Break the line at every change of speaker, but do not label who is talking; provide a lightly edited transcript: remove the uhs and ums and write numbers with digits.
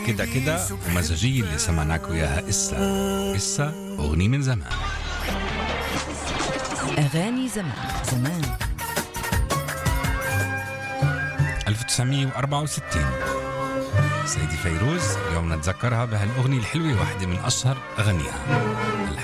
كده كده ومزاجية اللي سمعناك وياها إسا أغني من زمان.
أغاني زمان
1964 سيدي فيروز اليوم نتذكرها بهالأغنية الحلوة، واحدة من أشهر أغانيها.